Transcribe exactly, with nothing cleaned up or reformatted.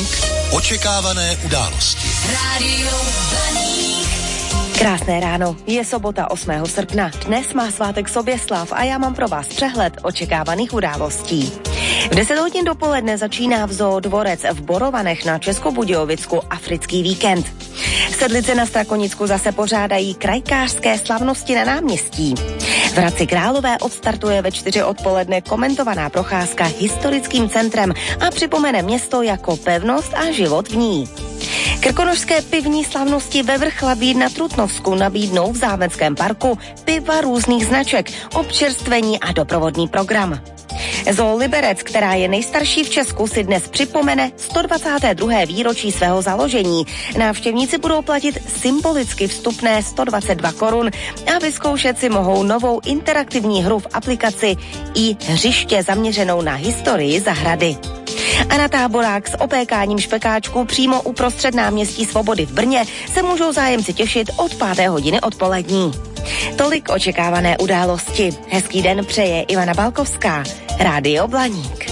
Očekávané události. Rádio Blaník. Krásné ráno, je sobota osmého srpna. Dnes má svátek Soběslav a já mám pro vás přehled očekávaných událostí. V deset hodin dopoledne začíná v Zoo Dvorec v Borovanech na Českobudějovicku africký víkend. Sedlice na Strakonicku zase pořádají krajkářské slavnosti na náměstí. V Hradci Králové odstartuje ve čtyři odpoledne komentovaná procházka historickým centrem a připomene město jako pevnost a život v ní. Krkonošské pivní slavnosti ve Vrchlabí na Trutnovsku nabídnou v Zámeckém parku piva různých značek, občerstvení a doprovodný program. Zoo Liberec, která je nejstarší v Česku, si dnes připomene sto dvacáté druhé výročí svého založení. Návštěvníci budou platit symbolicky vstupné sto dvacet dva korun a vyzkoušet si mohou novou interaktivní hru v aplikaci i hřiště zaměřenou na historii zahrady. A na táborák s opékáním špekáčků přímo uprostřed náměstí Svobody v Brně se můžou zájemci těšit od páté hodiny odpolední. Tolik očekávané události. Hezký den přeje Ivana Balkovská, Rádio Blaník.